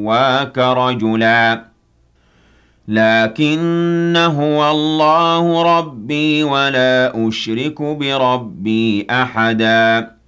سَوَّاكَ رَجُلًا لكن هو الله ربي ولا أشرك بربي أحدا